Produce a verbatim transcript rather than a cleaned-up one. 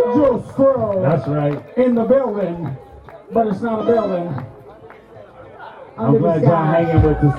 Joe Squirrel That's right. in the building, but it's not a building. I'm Under the glad sky. y'all hanging with us.